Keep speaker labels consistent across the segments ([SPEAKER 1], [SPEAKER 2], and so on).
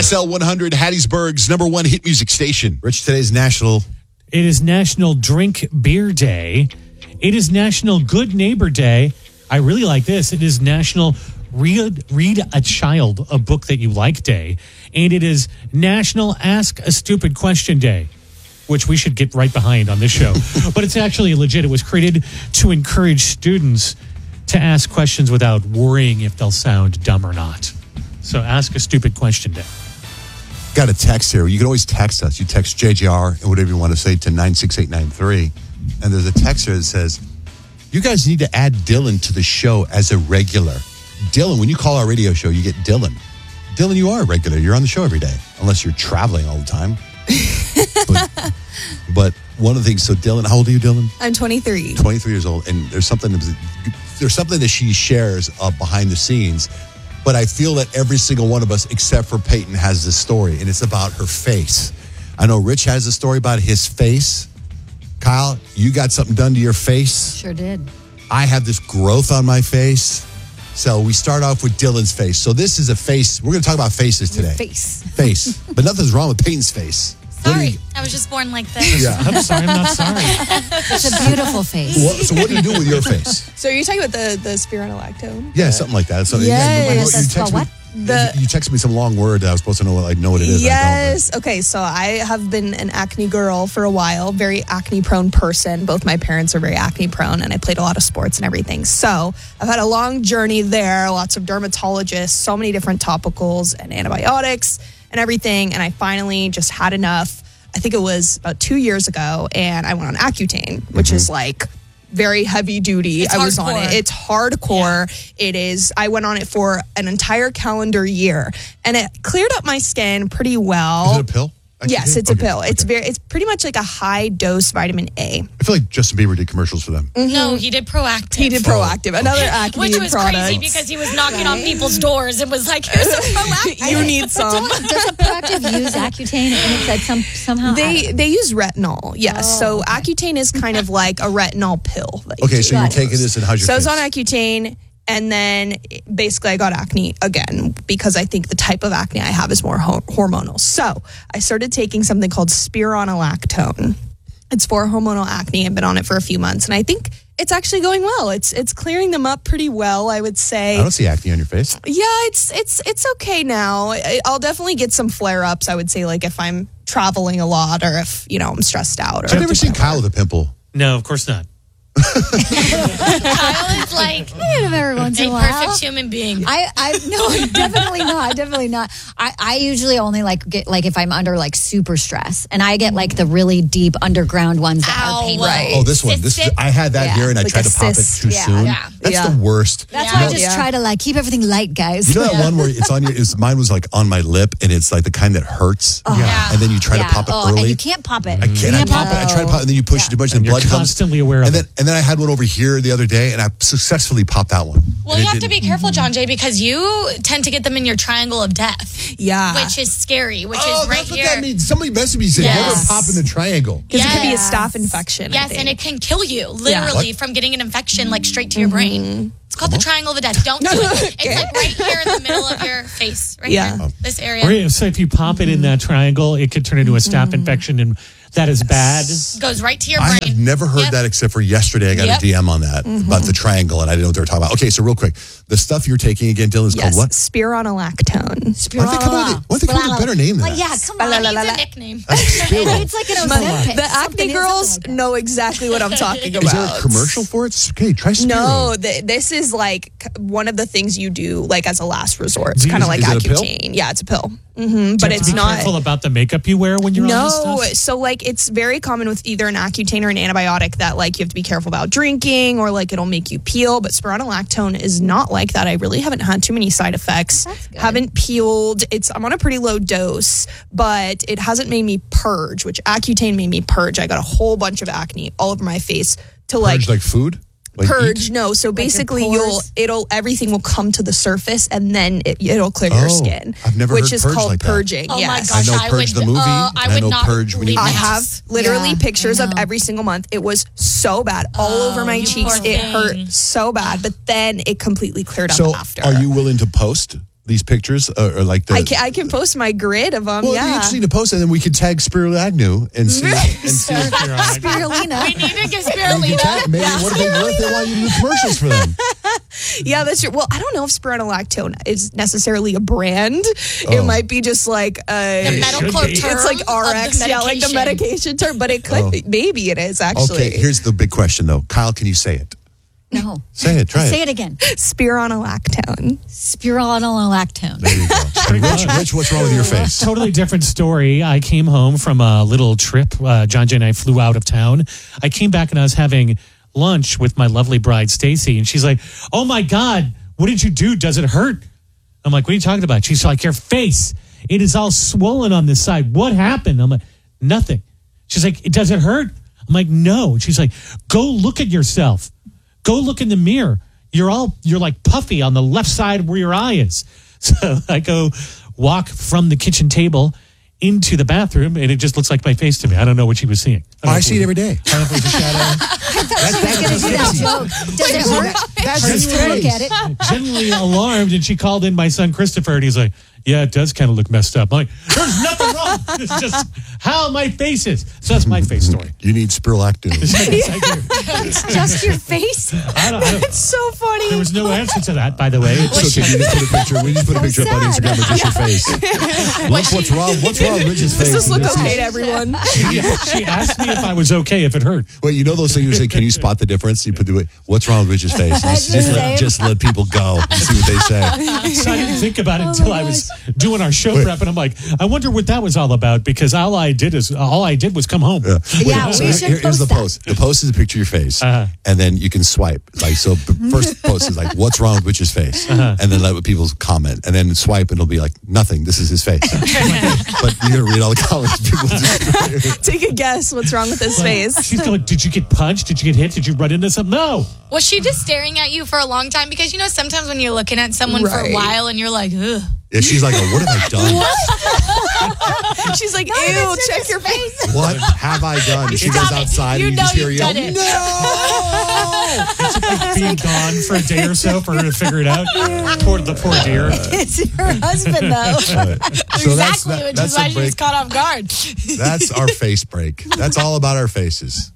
[SPEAKER 1] XL 100, Hattiesburg's number one hit music station. Rich, today's national.
[SPEAKER 2] It is National Drink Beer Day. It is National Good Neighbor Day. I really like this. It is National Read a Child a Book That You Like Day. And it is National Ask a Stupid Question Day, which we should get right behind on this show. But it's actually legit. It was created to encourage students to ask questions without worrying if they'll sound dumb or not. So ask a stupid question day.
[SPEAKER 1] Got a text here. You can always text us. You text JJR and whatever you want to say to 96893. And there's a text here that says, you guys need to add Dylan to the show as a regular. Dylan, when you call our radio show, you get Dylan. Dylan, you are a regular. You're on the show every day, unless you're traveling all the time. But one of the things, so Dylan, how old are you, Dylan?
[SPEAKER 3] I'm 23.
[SPEAKER 1] 23 years old. And there's something that she shares behind the scenes. But I feel that every single one of us, except for Peyton, has this story, and it's about her face. I know Rich has a story about his face. Kyle, you got something done to your face?
[SPEAKER 4] Sure did.
[SPEAKER 1] I have this growth on my face. So we start off with Dylan's face. So this is a face. We're going to talk about faces today. Face. But nothing's wrong with Peyton's face.
[SPEAKER 5] Sorry, I was just born like this.
[SPEAKER 1] Yeah.
[SPEAKER 2] I'm sorry, I'm not sorry.
[SPEAKER 4] It's a beautiful face.
[SPEAKER 1] So what do you do with your face?
[SPEAKER 3] So you're talking about the spironolactone?
[SPEAKER 1] Yeah, something like that. So,
[SPEAKER 4] Yes.
[SPEAKER 1] you text me,
[SPEAKER 4] What?
[SPEAKER 1] you texted me some long word that I was supposed to know what it is.
[SPEAKER 3] Yes. Okay, so I have been an acne girl for a while, very acne prone person. Both my parents are very acne prone, and I played a lot of sports and everything. So I've had a long journey there, lots of dermatologists, so many different topicals and antibiotics and everything. And I finally just had enough. I think it was about 2 years ago, and I went on Accutane, which is like very heavy duty.
[SPEAKER 5] It's
[SPEAKER 3] I was on
[SPEAKER 5] hardcore.
[SPEAKER 3] it. It's hardcore. Yeah. It is. I went on it for an entire calendar year, and it cleared up my skin pretty well.
[SPEAKER 1] Is it a pill?
[SPEAKER 3] Yes, it's a pill. It's
[SPEAKER 1] okay.
[SPEAKER 3] it's pretty much like a high dose vitamin A.
[SPEAKER 1] I feel like Justin Bieber did commercials for them.
[SPEAKER 5] No, he did Proactive.
[SPEAKER 3] He did Proactive, another acne
[SPEAKER 5] Which was
[SPEAKER 3] product.
[SPEAKER 5] crazy because he was knocking on people's doors and was like, here's some Proactive.
[SPEAKER 3] You need some.
[SPEAKER 4] Does a Proactive use Accutane? And it said somehow.
[SPEAKER 3] They use retinol. Yes, so Accutane is kind of like a retinol pill.
[SPEAKER 1] Okay, so you're taking this and how's your
[SPEAKER 3] So I
[SPEAKER 1] face?
[SPEAKER 3] was on Accutane, and then basically I got acne again because I think the type of acne I have is more hormonal. So I started taking something called spironolactone. It's for hormonal acne. I've been on it for a few months, and I think it's actually going well. It's clearing them up pretty well, I would say.
[SPEAKER 1] I don't see acne on your face.
[SPEAKER 3] Yeah, it's okay now. I'll definitely get some flare-ups, I would say, like if I'm traveling a lot or if, I'm stressed out. Or
[SPEAKER 1] I've never seen Kyle with a pimple.
[SPEAKER 2] No, of course not.
[SPEAKER 5] Kyle is like
[SPEAKER 4] every once in
[SPEAKER 5] a
[SPEAKER 4] a while.
[SPEAKER 5] perfect human being.
[SPEAKER 4] No, definitely not. I usually only get if I'm under super stress, and I get the really deep underground ones that are painful.
[SPEAKER 3] Right.
[SPEAKER 1] Oh, this one. I had that here, and I
[SPEAKER 3] Like
[SPEAKER 1] tried
[SPEAKER 3] a
[SPEAKER 1] to pop it
[SPEAKER 3] cyst.
[SPEAKER 1] too soon.
[SPEAKER 5] Yeah.
[SPEAKER 1] That's the worst.
[SPEAKER 4] That's why I just try to keep everything light, guys.
[SPEAKER 1] You know that one where it's on mine was on my lip, and it's like the kind that hurts.
[SPEAKER 5] Yeah.
[SPEAKER 1] And then you try to pop it early.
[SPEAKER 4] and you can't pop it.
[SPEAKER 1] I can't pop it. I try to pop it, and then you push it too much, and
[SPEAKER 2] You're
[SPEAKER 1] blood comes.
[SPEAKER 2] constantly aware of it.
[SPEAKER 1] And then I had one over here the other day, and I successfully popped that one.
[SPEAKER 5] Well,
[SPEAKER 1] And
[SPEAKER 5] you
[SPEAKER 1] it
[SPEAKER 5] have to be
[SPEAKER 1] didn't-
[SPEAKER 5] careful, John Jay, because you tend to get them in your triangle of death,
[SPEAKER 3] Yeah.
[SPEAKER 5] which is scary, which
[SPEAKER 1] Oh,
[SPEAKER 5] is right
[SPEAKER 1] that's what
[SPEAKER 5] here.
[SPEAKER 1] that means. Somebody messaged me said,
[SPEAKER 5] Yes.
[SPEAKER 1] never pop in the triangle.
[SPEAKER 3] Because it could be a
[SPEAKER 5] Yes.
[SPEAKER 3] staph infection. I
[SPEAKER 5] Yes,
[SPEAKER 3] think.
[SPEAKER 5] and it can kill you, literally, from getting an infection straight to your brain. It's called the triangle of death. Don't do it. It's right here in the middle of your face, right
[SPEAKER 3] Yeah.
[SPEAKER 5] here, this area.
[SPEAKER 2] Or so if you pop it in that triangle, it could turn into a staph infection, and that is bad.
[SPEAKER 5] Goes right to your
[SPEAKER 1] I
[SPEAKER 5] brain.
[SPEAKER 1] have never heard
[SPEAKER 5] Yep.
[SPEAKER 1] that except for yesterday. I got a DM on that about the triangle, and I didn't know what they were talking about. Okay, so real quick, the stuff you're taking again, Dylan, is
[SPEAKER 3] Yes,
[SPEAKER 1] called what?
[SPEAKER 3] spironolactone.
[SPEAKER 1] Why don't they come up with a better name than that?
[SPEAKER 4] Yeah, come on.
[SPEAKER 5] It's a nickname.
[SPEAKER 4] It's like an Ozempic.
[SPEAKER 3] The acne girls know exactly what I'm talking about.
[SPEAKER 1] Is there a commercial for it? Okay, try Spiro.
[SPEAKER 3] No, this is one of the things you do as a last resort. It's
[SPEAKER 1] Is-
[SPEAKER 3] kind of like
[SPEAKER 1] is it a pill?
[SPEAKER 3] Accutane. Yeah, it's a pill. But
[SPEAKER 2] Do you have
[SPEAKER 3] it's
[SPEAKER 2] to be
[SPEAKER 3] not.
[SPEAKER 2] careful about the makeup you wear when you're on this
[SPEAKER 3] No,
[SPEAKER 2] stuff?
[SPEAKER 3] so it's very common with either an Accutane or an antibiotic that you have to be careful about drinking or it'll make you peel. But spironolactone is not like that. I really haven't had too many side effects.
[SPEAKER 4] That's good.
[SPEAKER 3] Haven't peeled. I'm on a pretty low dose, but it hasn't made me purge, which Accutane made me purge. I got a whole bunch of acne all over my face to
[SPEAKER 1] Purge like food? Like
[SPEAKER 3] purge.
[SPEAKER 1] eat?
[SPEAKER 3] No, so basically
[SPEAKER 4] pores?
[SPEAKER 3] everything will come to the surface and then it'll clear your skin.
[SPEAKER 1] I've never
[SPEAKER 3] which
[SPEAKER 1] heard
[SPEAKER 3] is
[SPEAKER 1] purge
[SPEAKER 3] called
[SPEAKER 1] like that.
[SPEAKER 3] purging.
[SPEAKER 5] Oh my
[SPEAKER 3] Yes.
[SPEAKER 5] gosh,
[SPEAKER 1] I know
[SPEAKER 5] I
[SPEAKER 1] Purge
[SPEAKER 5] would,
[SPEAKER 1] the movie,
[SPEAKER 5] I
[SPEAKER 1] and I
[SPEAKER 5] would
[SPEAKER 1] know
[SPEAKER 5] not
[SPEAKER 1] Purge when you
[SPEAKER 5] leave
[SPEAKER 1] eat.
[SPEAKER 5] my
[SPEAKER 3] I
[SPEAKER 5] house.
[SPEAKER 3] have literally
[SPEAKER 4] Yeah,
[SPEAKER 3] pictures
[SPEAKER 4] I
[SPEAKER 3] of
[SPEAKER 4] know.
[SPEAKER 3] every single month. It was so bad. All over my
[SPEAKER 5] you
[SPEAKER 3] cheeks.
[SPEAKER 5] poor
[SPEAKER 3] It
[SPEAKER 5] thing.
[SPEAKER 3] hurt so bad. But then it completely cleared up
[SPEAKER 1] So
[SPEAKER 3] after.
[SPEAKER 1] are you willing to post these pictures? Or like
[SPEAKER 3] I can post my grid of them.
[SPEAKER 1] Well, it'd be interesting to post it, and then we could tag Spiro Agnew and see.
[SPEAKER 4] Spirulina.
[SPEAKER 5] We need to get Spirulina.
[SPEAKER 1] Maybe what if they want you to do commercials for them?
[SPEAKER 3] Yeah, that's true. Well, I don't know if spironolactone is necessarily a brand. It might be just like
[SPEAKER 5] the medical term.
[SPEAKER 3] It's like RX, like the medication term, but it could be. Maybe it is actually.
[SPEAKER 1] Okay, here's the big question though. Kyle, can you say it?
[SPEAKER 4] No.
[SPEAKER 1] Say it. Try it.
[SPEAKER 4] Say it again.
[SPEAKER 3] Spironolactone.
[SPEAKER 4] Spironolactone.
[SPEAKER 1] There you go. Rich, what's wrong with your face?
[SPEAKER 2] Totally different story. I came home from a little trip. John Jay and I flew out of town. I came back and I was having lunch with my lovely bride, Stacy, and she's like, "Oh my God, what did you do? Does it hurt?" I'm like, "What are you talking about?" She's like, "Your face. It is all swollen on this side. What happened?" I'm like, "Nothing." She's like, "Does it hurt?" I'm like, "No." She's like, "Go look at yourself. Go look in the mirror. You're like puffy on the left side where your eye is." So I go walk from the kitchen table into the bathroom, and it just looks like my face to me. I don't know what she was seeing.
[SPEAKER 1] I see it every day.
[SPEAKER 2] I don't know if it was a shadow.
[SPEAKER 4] Does it hurt?
[SPEAKER 1] That's his
[SPEAKER 4] Look
[SPEAKER 1] face.
[SPEAKER 4] at it.
[SPEAKER 2] Genuinely alarmed, and she called in my son Christopher, and he's like, "Yeah, it does kind of look messed up." I'm like, "There's nothing wrong. It's just how my face is." So that's my face story.
[SPEAKER 1] You need Spirulactin.
[SPEAKER 4] It's just your face.
[SPEAKER 2] I don't,
[SPEAKER 3] It's so funny.
[SPEAKER 2] there was no answer to that, by the way.
[SPEAKER 1] It's okay. You just put a picture. We just put a picture up on
[SPEAKER 4] sad.
[SPEAKER 1] Instagram with just your face. Look what's wrong. What's wrong with Rich's face?
[SPEAKER 3] Does this look okay to everyone?
[SPEAKER 2] She asked me if I was okay if it hurt.
[SPEAKER 1] Wait, you know those things you say, can you spot the difference? You put the what's wrong with Rich's face? Just let people go and see what they say.
[SPEAKER 2] So I didn't think about it until I was doing our show prep, and I'm like, I wonder what that was all about, because all I did was come home.
[SPEAKER 4] Yeah, we should
[SPEAKER 1] Here's the
[SPEAKER 4] post
[SPEAKER 1] post. The post is a picture of your face, and then you can swipe. Like so, the first post is like, "What's wrong with Rich's face?" And then let people comment, and then swipe, and it'll be like, "Nothing. This is his face." But you're gonna read all the comments. People just
[SPEAKER 3] Take a guess. What's wrong with his face?
[SPEAKER 2] She's going, "Did you get punched? Did you get hit? Did you run into something?" No.
[SPEAKER 5] Was she just staring at you for a long time? Because, sometimes when you're looking at someone for a
[SPEAKER 3] Right.
[SPEAKER 5] while and you're like, ugh.
[SPEAKER 1] Yeah, she's like, "Oh, what have I done?
[SPEAKER 3] She's like, ew, check your face.
[SPEAKER 1] What have I done?" She goes
[SPEAKER 5] Stop it.
[SPEAKER 1] outside,
[SPEAKER 5] You
[SPEAKER 1] and you
[SPEAKER 5] know
[SPEAKER 1] just hear
[SPEAKER 5] you've
[SPEAKER 1] yell,
[SPEAKER 5] done it.
[SPEAKER 1] "No!"
[SPEAKER 2] Being gone for a day or so for her to figure it out. Poor deer.
[SPEAKER 4] It's your husband, though.
[SPEAKER 1] So
[SPEAKER 5] Exactly, which is why
[SPEAKER 1] a
[SPEAKER 5] she was
[SPEAKER 1] break.
[SPEAKER 5] caught off guard.
[SPEAKER 1] That's our face break. That's all about our faces.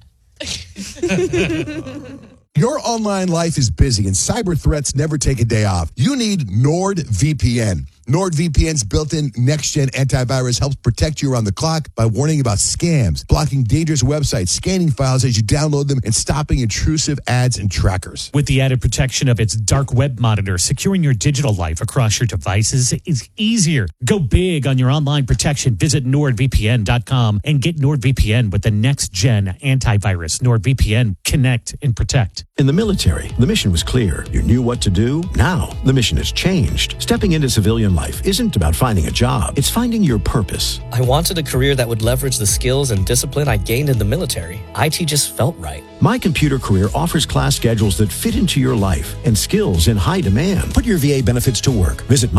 [SPEAKER 1] Your online life is busy and cyber threats never take a day off. You need NordVPN. NordVPN's built-in next-gen antivirus helps protect you around the clock by warning about scams, blocking dangerous websites, scanning files as you download them, and stopping intrusive ads and trackers.
[SPEAKER 2] With the added protection of its dark web monitor, securing your digital life across your devices is easier. Go big on your online protection. Visit NordVPN.com and get NordVPN with the next-gen antivirus. NordVPN, connect and protect.
[SPEAKER 6] In the military, the mission was clear. You knew what to do. Now, the mission has changed. Stepping into civilian life isn't about finding a job. It's finding your purpose.
[SPEAKER 7] I wanted a career that would leverage the skills and discipline I gained in the military. IT just felt right.
[SPEAKER 6] My Computer Career offers class schedules that fit into your life and skills in high demand. Put your VA benefits to work. Visit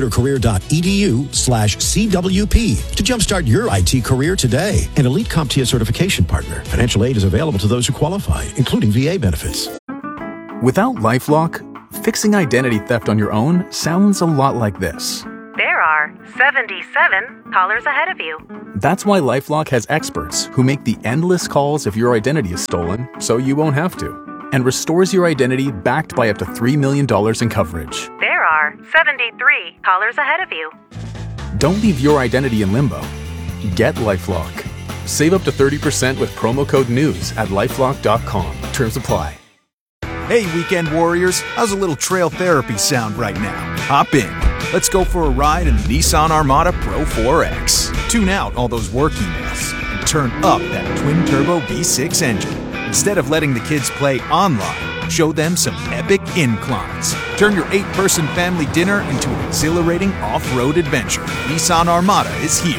[SPEAKER 6] mycomputercareer.edu/CWP to jumpstart your IT career today. An elite CompTIA certification partner. Financial aid is available to those who qualify, including VA benefits.
[SPEAKER 8] Without LifeLock, fixing identity theft on your own sounds a lot like this.
[SPEAKER 9] There are 77 callers ahead of you.
[SPEAKER 8] That's why LifeLock has experts who make the endless calls if your identity is stolen, so you won't have to, and restores your identity backed by up to $3 million in coverage.
[SPEAKER 9] There are 73 callers ahead of you.
[SPEAKER 8] Don't leave your identity in limbo. Get LifeLock. Save up to 30% with promo code NEWS at LifeLock.com. Terms apply.
[SPEAKER 10] Hey, weekend warriors, how's a little trail therapy sound right now? Hop in. Let's go for a ride in the Nissan Armada Pro 4X. Tune out all those work emails and turn up that twin-turbo V6 engine. Instead of letting the kids play online, show them some epic inclines. Turn your 8-person family dinner into an exhilarating off-road adventure. Nissan Armada is here.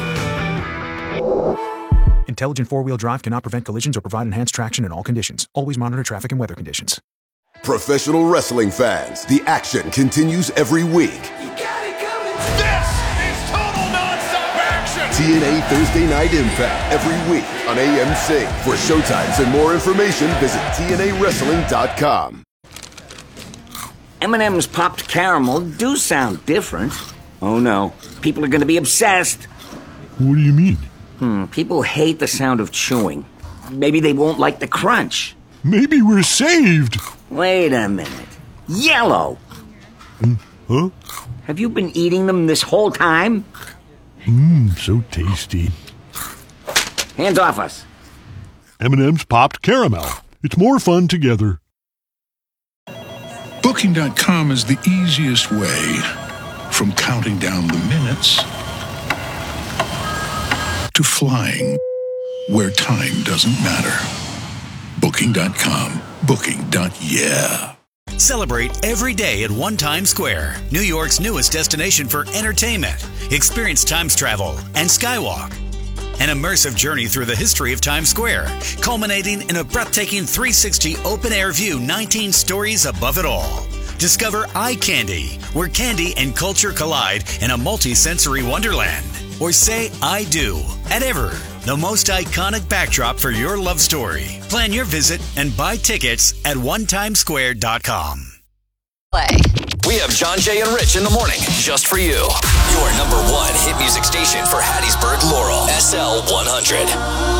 [SPEAKER 10] Intelligent four-wheel drive cannot prevent collisions or provide enhanced traction in all conditions. Always monitor traffic and weather conditions.
[SPEAKER 11] Professional wrestling fans, the action continues every week.
[SPEAKER 12] This is total nonstop action!
[SPEAKER 11] TNA Thursday Night Impact every week on AMC. For showtimes and more information, visit TNAWrestling.com.
[SPEAKER 13] M&M's popped caramel do sound different. Oh no, people are going to be obsessed.
[SPEAKER 14] What do you mean?
[SPEAKER 13] People hate the sound of chewing. Maybe they won't like the crunch.
[SPEAKER 14] Maybe we're saved.
[SPEAKER 13] Wait a minute. Yellow!
[SPEAKER 14] Huh?
[SPEAKER 13] Have you been eating them this whole time?
[SPEAKER 14] So tasty.
[SPEAKER 13] Hands off us.
[SPEAKER 14] M&M's popped caramel. It's more fun together.
[SPEAKER 15] Booking.com is the easiest way from counting down the minutes to flying where time doesn't matter. Booking.com. Booking.yeah.
[SPEAKER 16] Celebrate every day at One Times Square, New York's newest destination for entertainment. Experience Times travel and Skywalk. An immersive journey through the history of Times Square, culminating in a breathtaking 360 open-air view 19 stories above it all. Discover Eye Candy, where candy and culture collide in a multi-sensory wonderland. Or say I do at Ever, the most iconic backdrop for your love story. Plan your visit and buy tickets at onetimesquare.com.
[SPEAKER 17] We have John, Jay, and Rich in the morning just for you. Your number one hit music station for Hattiesburg, Laurel, SL 100.